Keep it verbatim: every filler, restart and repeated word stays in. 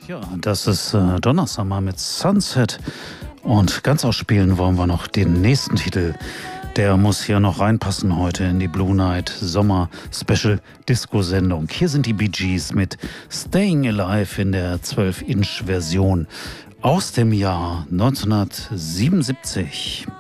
Ja, das ist äh, Donner Summer mit Sunset. Und ganz ausspielen wollen wir noch den nächsten Titel. Der muss hier noch reinpassen heute in die Blue Night Sommer Special Disco Sendung. Hier sind die Bee Gees mit Staying Alive in der zwölf Inch Version aus dem Jahr neunzehnhundertsiebenundsiebzig.